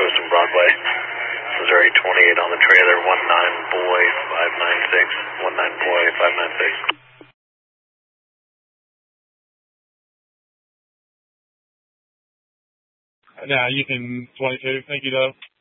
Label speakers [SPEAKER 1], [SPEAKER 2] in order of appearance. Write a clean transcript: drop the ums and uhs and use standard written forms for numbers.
[SPEAKER 1] Post and Broadway. Missouri 28 on the trailer, 19 boy 596, 19 boy 596.
[SPEAKER 2] Now you can 22. Thank you, though.